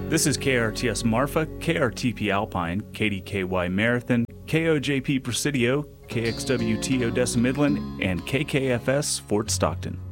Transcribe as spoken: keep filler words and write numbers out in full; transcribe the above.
This is K R T S Marfa, K R T P Alpine, K D K Y Marathon, K O J P Presidio, K X W T Odessa Midland, and K K F S Fort Stockton.